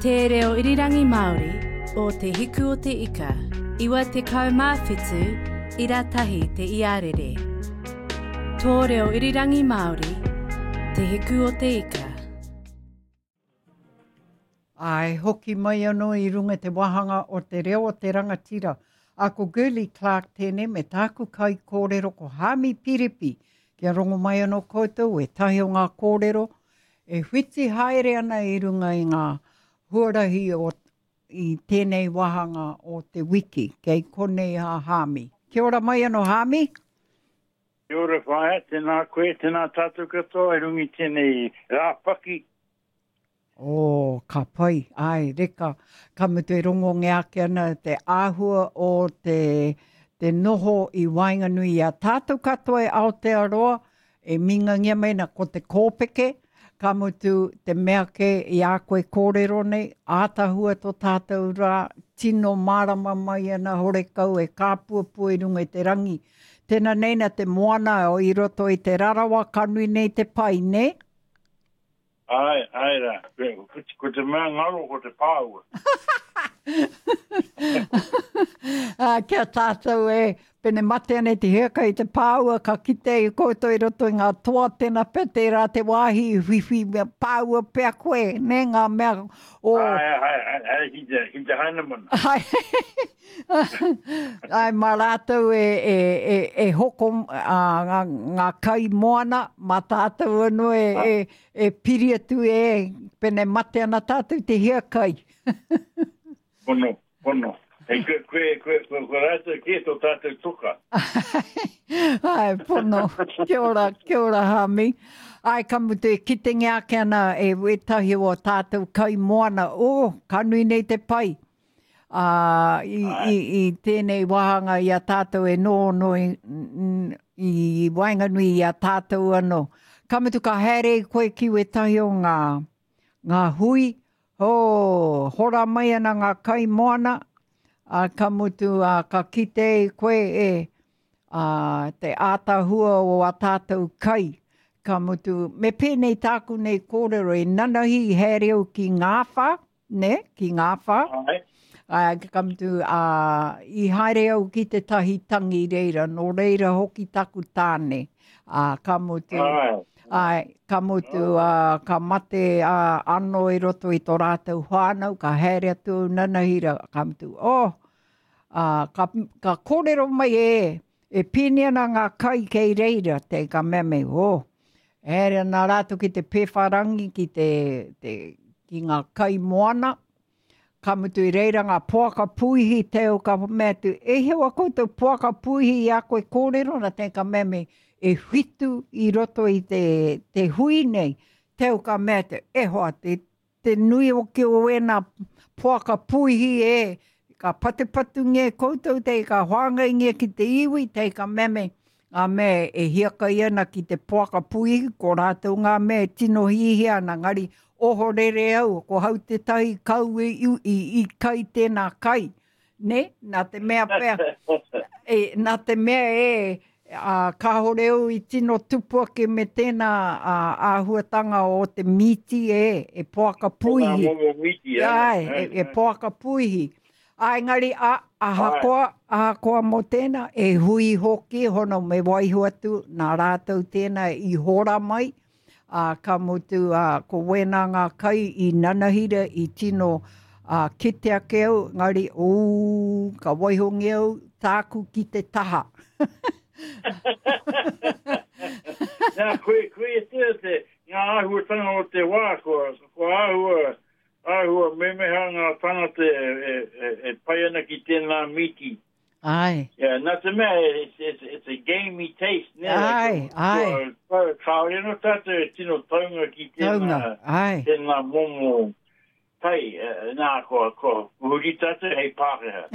Te reo irirangi Māori o te hiku o te ika, iwa te kaumāwhitu I ratahi te iarere. Tō reo irirangi Māori, te hiku o te ika. Ai, hoki mai anō I runga te wahanga o te reo o te rangatira. A ko Gurley Clark tēnei me tāku kai kōrero ko Hami Piripi. Kia rongo mai anō koutou e tahi o ngā kōrero. E whiti haere ana I runga I ngā huarahi I tēnei wahanga o te wiki. Kei konei a Hami. Kia ora mai anō Hami. Kia ora whaia, tēnā koe, tēnā tātou katoa, I rungi tēnei rāpaki. Ka pai, ai, reka, ka mutu e rongo ngea ke ana te āhua o te noho I Wainganui a tātou katoa E Aotearoa, e minga ngia meina ko te kōpeke, ka mutu te mea ke I a koe kōrero nei, ātahua tō tātou rā, tino marama mai ana horekau e kāpuapua I runga I te rangi. Tēnā neina te moana o I roto I te rarawa kanui nei te pai, ne? Ai rā, ko te mea ngaro ko te pāua. Kia tātou pene mate ane te heka I te pāua, ka kite I koutou I roto I ngā toa tēnā pete rā te wāhi whiwhi pāua pēr koe, ne ngā mea o... Ai, hi te haina mana. Ai, mā rātou e hoko ngā kai moana, mā tātou anu e piri atu pene mate ana tātou te heka I. Pono. Hei, koe rātou kia tō tātou tuka. Ai, pono. Kia ora, Hami. Ai, ka mutu e kite ngā ke ana e wetahi o tātou kai moana. Kanui nei te pai. I tēnei wahanga I a tātou e no I Wainganui I a tātou anō. Ka mutu ka haere koe ki wetahi o ngā hui. Hora mai ana ngā kai moana. Ka mutu ka kite koe te ātahua o a tātou kai. Ka mutu, me pēnei tāku nei kōrero e nanahi I haereo ki ngāwha, ne? Ki ngāwha. Ka mutu, I haere au ki te tahi tangi reira, no reira hoki taku tāne. Ka mutu, ka mate anō I roto I tō rātou whānau, ka haere atu nanahira, ka mutu, ka kōrero mai e pēne ana ngā kai kei reira, te ka meme, Ere nā rātou ki te pewharangi ki ngā kai moana, ka mutu I reira ngā poaka puihi teo ka mea tu, e hewa koutou poaka puihi I a koe kōrero na te ka meme e whitu I roto I te hui nei, teo ka mea tu, hoa, te nui o ki o ena poaka puihi ka patupatu nge koutou te ka hoanga nge ki te iwi, te ka meme, ngā mea e hiaka iana ki te poaka puihi, ko rātou ngā mea tino hihi ana, ngari oho rere au, ko hau te tahi kau I kai tēnā kai, ne? Nā te mea pēr, nā te mea ka hore au I tino tupua ke me tēnā āhuatanga o te miti e poaka puihi. E poaka puihi. Ai ngari ahakoa mo tēnā e hui hoki hono me waihu atu nā rātou tēnā I hora mai. Ka mutu ko wena ngā kai I nanahira I tino kite ake au, ngari ka waihongi au tāku ki te taha. Nā, koe te ngā āhuatanga o te wā, ko āhua memeha ngā tangata e pai ana ki tēnā miti. Ai. Yeah, nā te mea, it's a gamey taste. Ai. Kāore no tātou e tino taunga ki tēnā momo tai. Nā, ko huri tātou hei pāreha.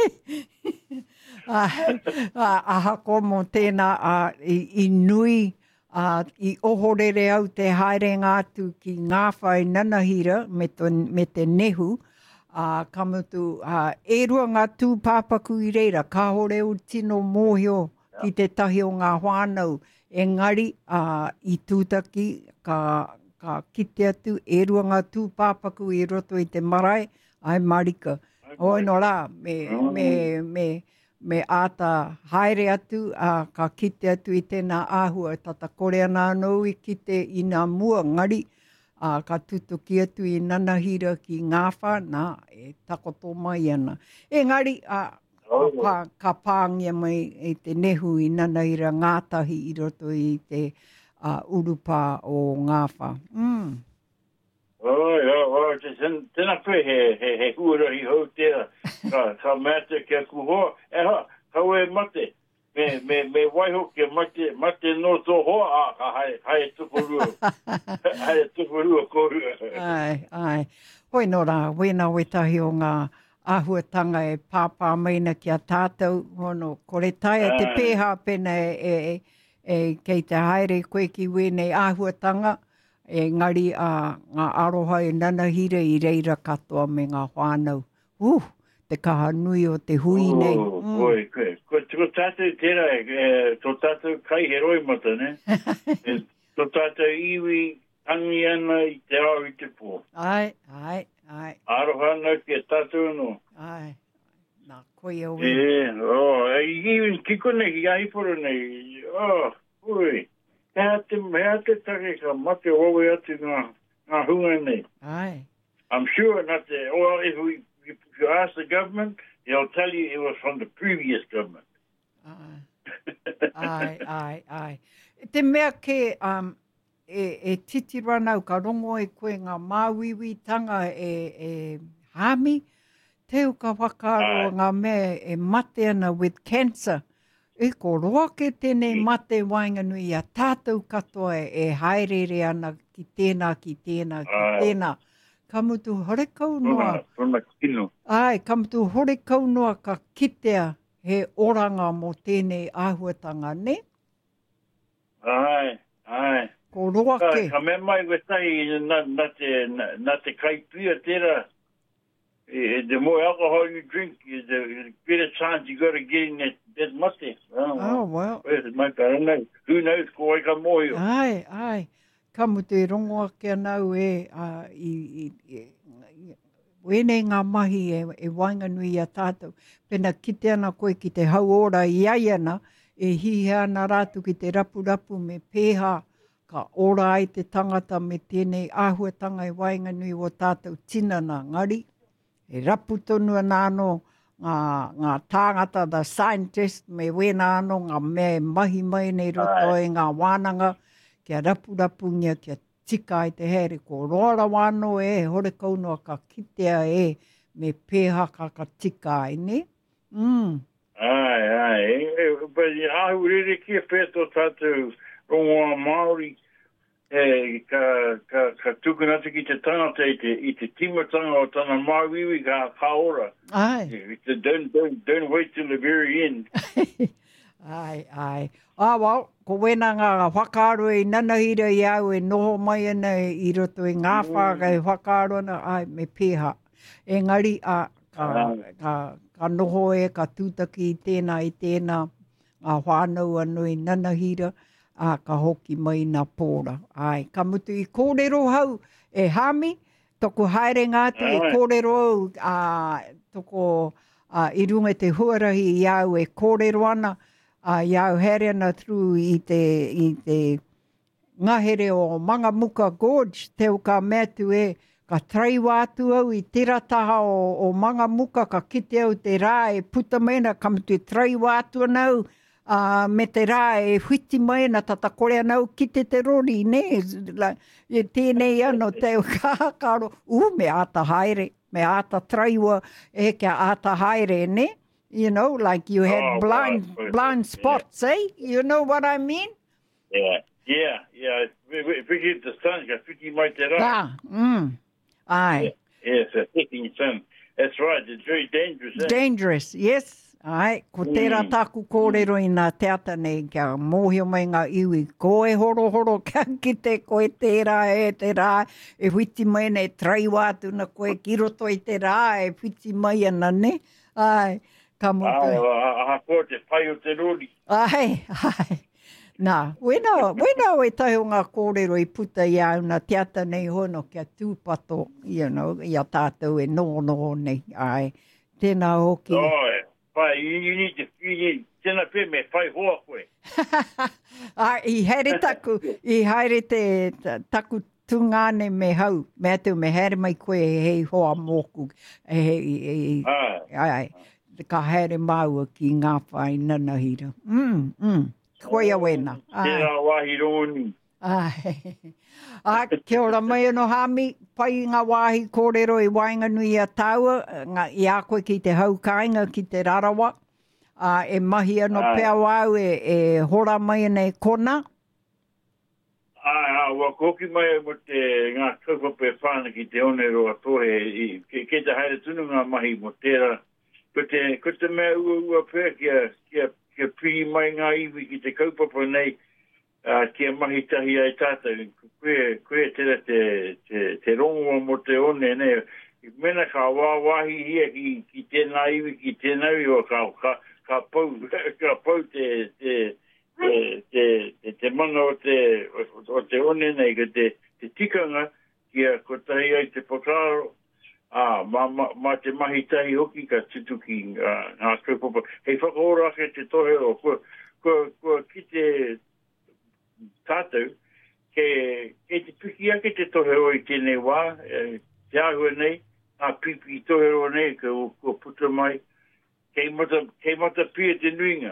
Ahako mo tēnā I nui I ohorere au te haerenga atu ki ngā whai nanahira me te nehu. Ka mutu e rua ngā tūpāpaku I reira, ka hore u tino mōhio ki te tahi o ngā whānau. Engari I tūtaki ka ka kite atu, e rua ngā tūpāpaku i roto i te marae, ai marika. Oi no rā, me āta haere atu, ka kite atu i tēnā āhua, tata kore ana anō i kite i ngā mua ngari, ka tutuki atu i nanahira ki ngāwha, nā, e takoto mai ana. Engari, ka pāngia mai i te nehu i nanahira ngātahi i roto i te urupa o ngāwha. Tēnā koe he huarahi hau tēra, ka mata kia kuhoa, ka ue mate, me waiho kia mate no tō hoa, ka hae tukurua, hae tukurua korua. Ai. Hoi no rā, wena wetahi o ngā āhuatanga e pāpā maina ki a tātou, hono, kore taia te pēha pena kei te haere koe ki wēnei āhuatanga, ngari ngā aroha e nanahira i reira katoa me ngā whānau. Te kaha nui o te hui nei. Ko tātou tērā, tō tātou kai he roi mata, ne? Tō tātou iwi tangi ana i te au i te pō. Ai. Aroha ana ki tātou no. Ai, nā koe au e. Iwi kikone ki aiporo nei. Ui. Hea te take ka mate wawe atu ngā hunga nei. Ai. I'm sure not if you ask the government, they'll tell you it was from the previous government. Ai. Te mea ke e titira nau ka rongo e koe ngā māwiwi tanga e hami, teo ka whakaro ngā mea e mate ana with cancer. E ko roa ke tēnei mate wainganui a tātou katoa e haerere ana ki tēnā. Ka mutu horekau noa. Tōna kino. Ai, ka mutu horekau noa ka kitea he oranga mo tēnei āhuatanga, ne? Ai. Ko roa ke. Ka mea mai wetahi na te kaipia tērā. The more alcohol you drink, the better chance you got of getting that mate. Well. Who knows, ko ai ka moio. Ai. Ka mutu e rongo ake anau wēnei ngā mahi e wainganui a tātou. Pena kite ana koe ki te hauora i aiana, e hihe ana rātu ki te rapurapu me pēha, ka ora ai te tangata me tēnei āhuatanga e wainganui o tātou tinana ngari. E rapu tonu anō ngā tāngata, the scientist, me wēnā anō ngā me mahi mai nei roto e ngā wānanga, kia rapu ngia, kia tika i te here, ko roara wāno hore kaunua ka kitea me pēha ka tika ai, ne? Ai. But ahu rere kia pēto tātou rongoa Māori, ka tukunata ki te tangata i te timatanga o tana māwiwi ka ora. Ai. Don't wait till the very end. Ai. Well, ko wena ngā whakaaro i nanahira i au e noho mai ana i roto i ngā whaka e whakaaro ana, ai, me pēha. Engari, ka noho ka tūtaki i tēnā, ngā whānau anui nanahira, ka hoki mai nā pōra. Ai, ka mutu i kōrero hau e hami, toko haere ngātu e kōrero au, toko i runga te huarahi i au e kōrero ana, i au here ana through i te ngahere o Mangamuka Gorge, teo ka metu ka traiwa atu au i tera taha o Mangamuka, ka kite au te rā e puta mena, ka mutu e traiwa atu anau, me te rā e whiti mai na tata kore anau ki te rori, ne? E tēnei ano teo kākaro. Me āta haere, me āta traiwa kia āta haere, ne? You know, like you had blind spots, eh? You know what I mean? Yeah. Whiti the sun, ka whiti mai te rā. Ai. Yes, hitting sun. That's right, it's very dangerous. Dangerous, yes. Ai, ko tērā tāku kōrero i nā teata nei, kia mōhio mai ngā iwi, ko e horo kia kite koe tērā te rā, e whiti mai nei traiwa atu na koe ki roto i te rā, e whiti mai ana, ne? Ai, ka motu. Ai, aha koe te pai o te rori. Ai. Nā, wena e tahi o ngā kōrero I puta I au na te ata nei hono kia tūpato, you know, I a tātou e nō nei, ai. Tēnā hoki. Oh, pai, you need, tēnā pē me whai hoa koe. I haere te taku tungane me hau, me atu me haere mai koe hei hoa mōku. Ai, ka haere maua ki ngā whai nanahira. Koia wena. Tērā wāhi rōni. Ai, kia ora mai anō Hami, pai ngā wāhi kōrero I Wainganui a Taua, I a koe ki te haukainga ki te rarawa. E mahi anō pēa wau e hora mai nei kona. Wa koki mai mo te ngā kaupape whāna ki te one roa tohe, ke te haere tunu ngā mahi mo tērā. Ko te mea ua pēa kia piri mai ngā iwi ki te kaupapa nei, kia mahi tahi ai tātou. Koe tērā te rongoa mo te one nei. Mena ka wāwahi hia ki tēnā iwi ki tēnā iwi ka pau te mana o te one nei ka te tikanga kia ko tahi ai te pokaro. Ma te mahi tahi hoki ka tutuki ngā kaupapa. Hei whakaora ake te tohe o ko ki te tātou, ke te piki ake te tohe o I tēnei wā, te ahua nei, a pipi tohe o nei, ko puta mai, kei mata pia te nuinga.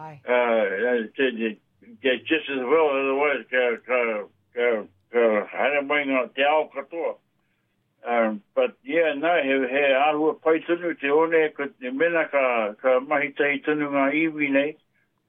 Just as well, otherwise, ka hana mai ngā te ao katoa. But yeah, no, he ahua pai tunu te one, ko te mena ka mahi tahi tunu ngā iwi nei,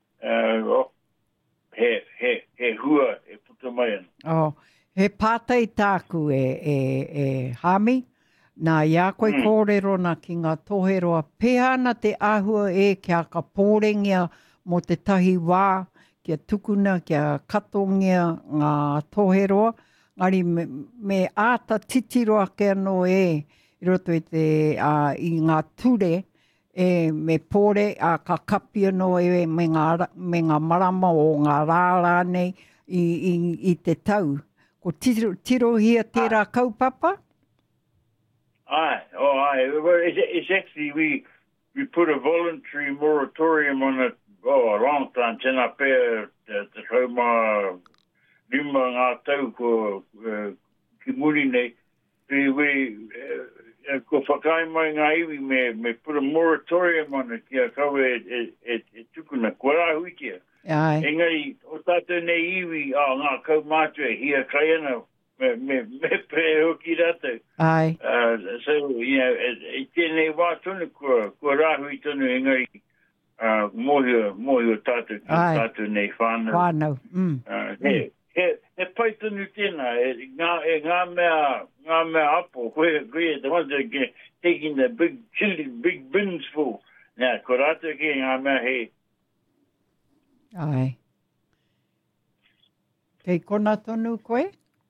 he hua e puta mai ana. He pātai tāku e Hami, nā ia koe kōrero na ki ngā toheroa, pēhana te ahua kia ka pōrengia mo te tahi wā, kia tukuna, kia katongia ngā toheroa, ngari me āta titiroa ke anō I roto I ngā ture, me pōre ka kapi anō me ngā marama o ngā rāra nei I te tau. Ko tirohia tērā kaupapa? Aye. Well, it's actually, we put a voluntary moratorium on it, a long time, tēnā pēr, te hauma lima ngā tau ko ki muri nei. Ko whakai mai ngā iwi me put a moratorium on it, kia kawe e tukuna, kua rā hui kia. Engari, o tātou nei iwi, ngā kau mātua, hia kai ana, me pe hoki rātou. So, you know, e tēnei wā tonu kua rā hui tonu, engari, mōhio tātou nei whānau. He pai tonu tēnā, ngā mea apo, koe the ones that are taking the big bins full. Nā, ko rātou ke ngā mea he. Ai. Kei kona tonu koe?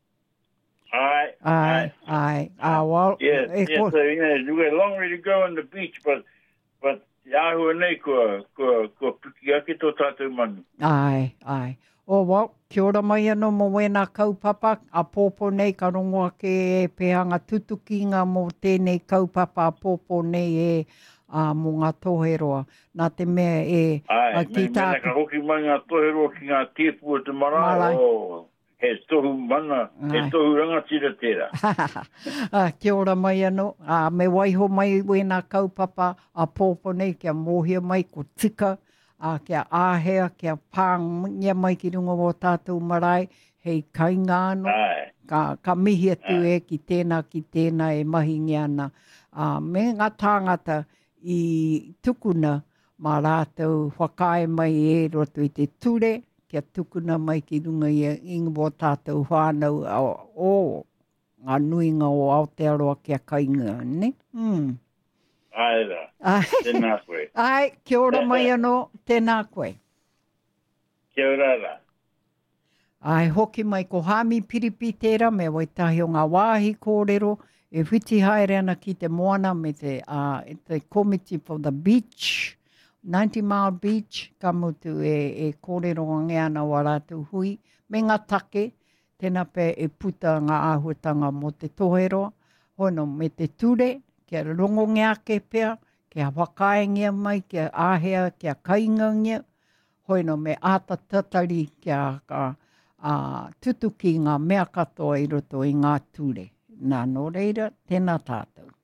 Ai. Well, yes, so, you know, you got a long way to go on the beach, but ahua nei ko piki ake tō tātou manu. Ai. Well, kia ora mai anō mo wēnā kaupapa, a pōpō nei ka rongoa ke e pēhanga tutukinga mō tēnei kaupapa a pōpō nei mō ngā toheroa. Nā te mea mena ka hoki mai ngā toheroa ki ngā tiepua te mara, he tohu mana, he tohu rangatira tērā. Kia ora mai anō, me waiho mai wēnā kaupapa a pōpō nei kia mōhia mai ko tika, kia āhea, kia pāngia mai ki runga o tātou marae, hei kainga anō, ka mihi atu ki tēnā e mahingi ana. Me ngā tāngata I tukuna mā rātou whakae mai roto I te ture, kia tukuna mai ki runga I ingo o tātou whānau o ngā nuinga o Aotearoa kia kainga, ne? Aira, tēnā koe. Ai, kia ora mai anō, tēnā koe. Kia ora rā. Ai, hoki mai ko Hami Piripi tērā, me waitahi o ngā wāhi kōrero, e whiti haere ana ki te moana me te Committee for the Beach, 90 Mile Beach, ka mutu e kōrero ngā ana waratu hui, me ngā take, tēnā pe e puta ngā āhuatanga mo te tohero, hono me te ture, kia rongo ngā ke pea, kia whakaengia mai, kia āhea, kia kaingangia, hoino me ātatatari kia tutuki ngā mea katoa i roto i ngā ture. Nā no reira, tēnā tātou.